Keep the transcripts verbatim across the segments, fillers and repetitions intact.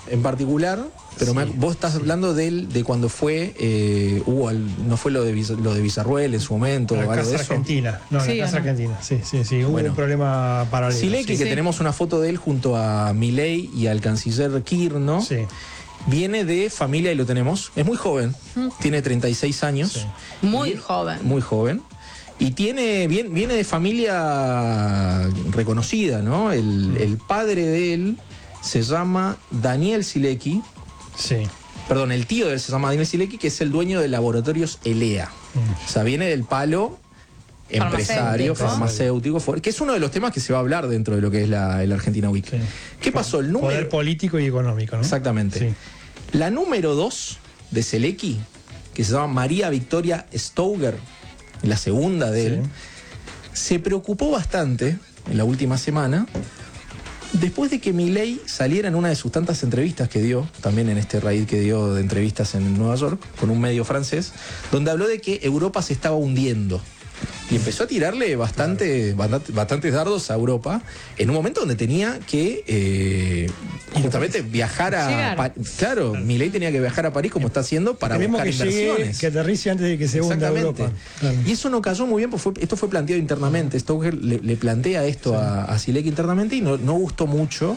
en particular, pero sí, me, vos estás sí. hablando de, él, de cuando fue, eh, hubo el, no fue lo de, lo de Villarruel en su momento, La o algo Casa de eso. Argentina, no, Sí, la Casa no. Argentina, sí, sí, sí, hubo Bueno. un problema paralelo. Silecki, sí. que Sí. tenemos una foto de él junto a Milei y al canciller Kirchner, Sí, viene de familia, y lo tenemos, es muy joven, tiene treinta y seis años, sí. Muy joven. muy joven, y tiene, viene, viene de familia reconocida, ¿no? El, el padre de él se llama Daniel Silecki, Sí. perdón, el tío de él se llama Daniel Silecki, que es el dueño de Laboratorios Elea. Mm. O sea, viene del palo empresario, farmacéutico, Farmacéutico. que es uno de los temas que se va a hablar dentro de lo que es la, el Argentina Week. Sí. ¿Qué pasó? El número... Poder político y económico, ¿no? Exactamente. Sí. La número dos de Silecki, que se llama María Victoria Stouger, la segunda de él, Sí. se preocupó bastante en la última semana después de que Milei saliera en una de sus tantas entrevistas que dio, también en este raid que dio de entrevistas en Nueva York, con un medio francés, donde habló de que Europa se estaba hundiendo. Y empezó a tirarle bastante, bastante, bastantes dardos a Europa en un momento donde tenía que eh, justamente viajar a Llegar. Pa- claro, Milei tenía que viajar a París como está haciendo para Queremos buscar que llegue, inversiones. que aterrice antes de que se hunda Exactamente. Europa. Claro. Y eso no cayó muy bien, porque fue- esto fue planteado internamente. Stouger le, le plantea esto a, a Silecki internamente y no, no gustó mucho.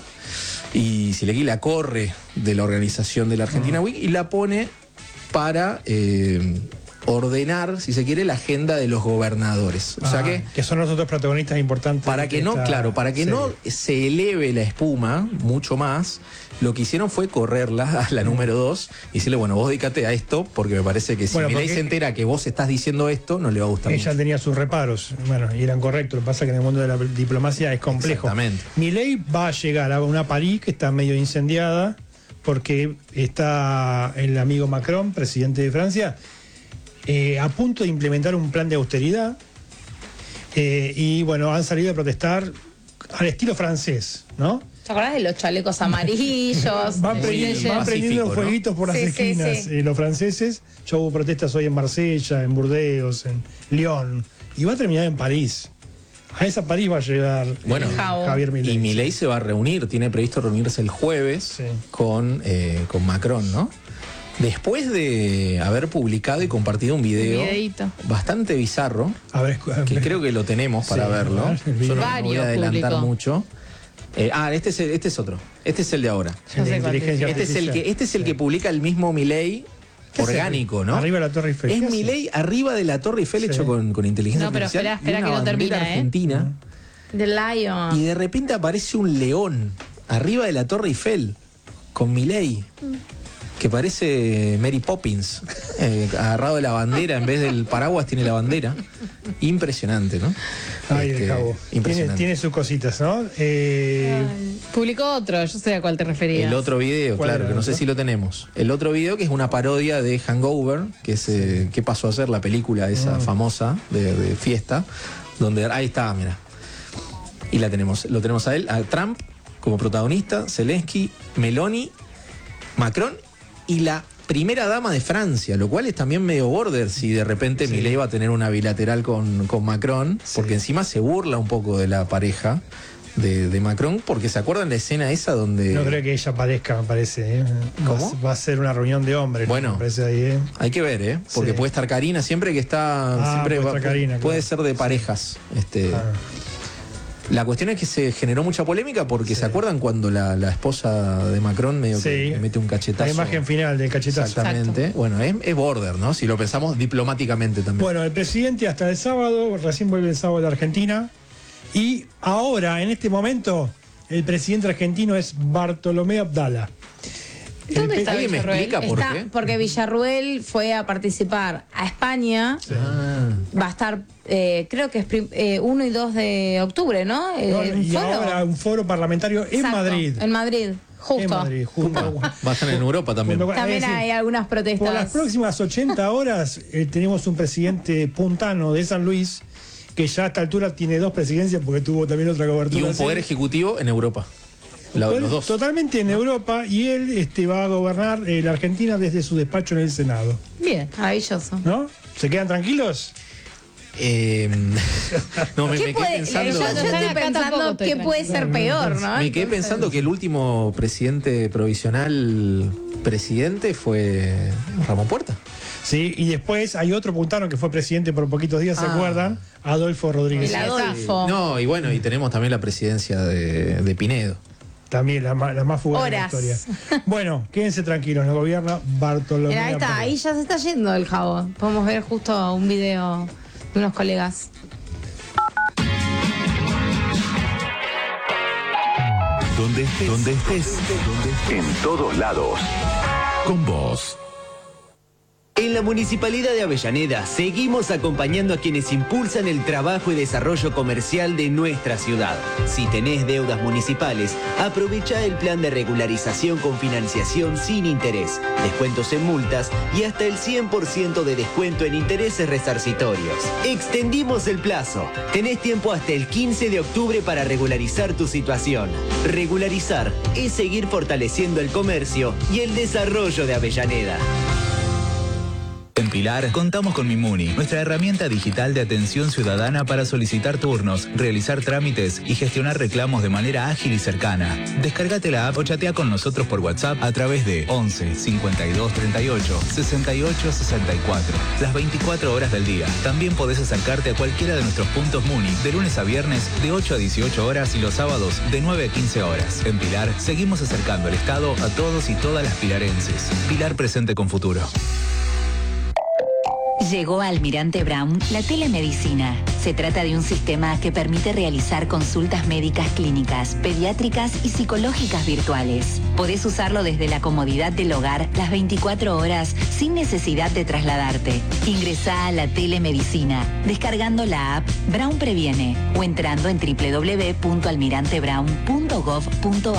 Y Silecki la corre de la organización de la Argentina Week y la pone para eh, ordenar, si se quiere, la agenda de los gobernadores. O sea Ah, que que son los otros protagonistas importantes. para de que no, esta claro, para que no serie. se eleve la espuma mucho más, lo que hicieron fue correrla a la número dos y decirle, bueno, vos dedícate a esto, porque me parece que si Bueno, Milei porque- se entera que vos estás diciendo esto, no le va a gustar Ella mucho. tenía sus reparos, bueno, y eran correctos. Lo que pasa es que en el mundo de la diplomacia es complejo. Exactamente. Milei va a llegar a una París que está medio incendiada porque está el amigo Macron, presidente de Francia, eh, a punto de implementar un plan de austeridad eh, y bueno, han salido a protestar al estilo francés, ¿no? ¿Te acordás de los chalecos amarillos? Van, Sí, prendiendo, sí, van sí. prendiendo Pacífico, ¿no? fueguitos por las Sí, sí, esquinas sí. eh, los franceses. Ya hubo protestas hoy en Marsella, en Burdeos, en Lyon. Y va a terminar en París. A esa París va a llegar eh, Bueno, Javier Milei. Y Milei se va a reunir, tiene previsto reunirse el jueves Sí. con, eh, con Macron, ¿no? Después de haber publicado y compartido un video Un videíto. bastante bizarro, A ver, escu- que creo que lo tenemos para Sí, verlo. a ver, el video. Yo no, no voy Varios a adelantar publicó. mucho. Eh, ah, este es, el- este es otro. Este es el de ahora. Yo de sé cuál inteligencia Este es el que, artificial. este es el Sí. que publica el mismo Milei ¿Qué hace? orgánico, ¿no? Arriba de la Torre Eiffel. Es ¿Qué hace? Milei arriba de la Torre Eiffel Sí. hecho con, con inteligencia No, pero artificial. espera, espera y una que no bandera termina, ¿eh? argentina. The Lion. Y de repente aparece un león arriba de la Torre Eiffel con Milei, que parece Mary Poppins, eh, agarrado de la bandera, en vez del paraguas tiene la bandera. Impresionante, ¿no? Ay, Este, el cabo. Tiene, impresionante. tiene sus cositas, ¿no? Eh, Ay, Publicó otro, yo sé a cuál te referías. El otro video, ¿Cuál claro, era que el no sé otro? si lo tenemos. El otro video que es una parodia de Hangover, que es eh, ¿Qué pasó a ser? La película esa Mm. famosa de, de fiesta, donde ahí está, mira. Y la tenemos, lo tenemos a él, a Trump como protagonista, Zelensky, Meloni, Macron y la primera dama de Francia, lo cual es también medio border si de repente Sí. Milei va a tener una bilateral con, con Macron, Sí. porque encima se burla un poco de la pareja de, de Macron, porque se acuerdan la escena esa donde... no creo que ella aparezca, me parece. ¿eh? ¿Cómo? Va, va a ser una reunión de hombres. Bueno. Me parece ahí, ¿eh? Hay que ver, ¿eh? Porque Sí. puede estar Karina, siempre que está. Ah, siempre puede va- estar Karina, puede claro. ser de parejas. Este, Ah, La cuestión es que se generó mucha polémica porque Sí. ¿se acuerdan cuando la, la esposa de Macron medio que Sí. mete un cachetazo? la imagen final del cachetazo. Exactamente. Bueno, es, es border, ¿no? Si lo pensamos diplomáticamente también. Bueno, el presidente hasta el sábado, recién vuelve el sábado de Argentina. Y ahora, en este momento, el presidente argentino es Bartolomé Abdala. ¿Dónde El está pe- ¿Alguien me Villarruel? explica por Está- qué? Porque Villarruel fue a participar a España. Ah, Va a estar, eh, creo que es prim- eh, uno y dos de octubre, ¿no? Eh, No, un y foro. ahora un foro parlamentario en Exacto, Madrid. En Madrid, justo. En Madrid, junto. va a estar en Europa también. junto con- También es decir, hay algunas protestas. Por las próximas ochenta horas eh, tenemos un presidente puntano de San Luis que ya a esta altura tiene dos presidencias porque tuvo también otra cobertura. Y un así. poder ejecutivo en Europa. La- Poder los dos. Totalmente en Europa y él este, va a gobernar eh, la Argentina desde su despacho en el Senado. Bien, maravilloso. ¿No? ¿Se quedan tranquilos? Eh, no, me, ¿Qué me puede- quedé pensando. yo, yo estoy Acá tampoco pensando estoy qué puede ser peor, ¿no? Me quedé Entonces- pensando que el último presidente provisional presidente fue Ramón Puerta. Sí, y después hay otro puntano que fue presidente por poquitos días, ¿se Ah. acuerdan? Adolfo Rodríguez. El Adolfo. No, y bueno, y tenemos también la presidencia de, de Pinedo. También la, más- la más fugaz Horas. de la historia. Bueno, quédense tranquilos, nos gobierna Bartolomé. Mira, ahí está, Pérez. ahí ya se está yendo el jabón. Podemos ver justo un video de unos colegas. Donde estés, donde estés, en todos lados. Con vos. En la Municipalidad de Avellaneda seguimos acompañando a quienes impulsan el trabajo y desarrollo comercial de nuestra ciudad. Si tenés deudas municipales, aprovecha el plan de regularización con financiación sin interés, descuentos en multas y hasta el cien por ciento de descuento en intereses resarcitorios. Extendimos el plazo. Tenés tiempo hasta el quince de octubre para regularizar tu situación. Regularizar es seguir fortaleciendo el comercio y el desarrollo de Avellaneda. En Pilar, contamos con Mimuni, nuestra herramienta digital de atención ciudadana para solicitar turnos, realizar trámites y gestionar reclamos de manera ágil y cercana. Descárgate la app o chatea con nosotros por WhatsApp a través de once cincuenta y dos treinta y ocho sesenta y ocho sesenta y cuatro, las veinticuatro horas del día. También podés acercarte a cualquiera de nuestros puntos Muni, de lunes a viernes de ocho a dieciocho horas y los sábados de nueve a quince horas. En Pilar, seguimos acercando el Estado a todos y todas las pilarenses. Pilar presente con futuro. Llegó a Almirante Brown la telemedicina. Se trata de un sistema que permite realizar consultas médicas clínicas, pediátricas y psicológicas virtuales. Podés usarlo desde la comodidad del hogar las veinticuatro horas sin necesidad de trasladarte. Ingresá a la telemedicina descargando la app Brown Previene o entrando en doble u doble u doble u punto almirante brown punto gov punto ar.